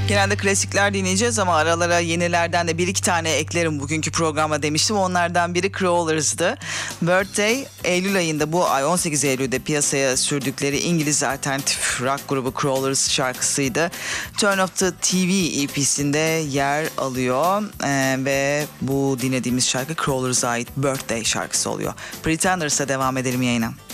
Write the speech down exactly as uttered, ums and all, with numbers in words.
Genelde klasikler dinleyeceğiz ama aralara yenilerden de bir iki tane eklerim bugünkü programa demiştim. Onlardan biri Crawlers'dı. Birthday, Eylül ayında, bu ay on sekiz Eylül'de piyasaya sürdükleri İngiliz alternatif rock grubu Crawlers şarkısıydı. Turn Off the T V E P'sinde yer alıyor ee, ve bu dinlediğimiz şarkı Crawlers'a ait Birthday şarkısı oluyor. Pretenders'a devam edelim yayına.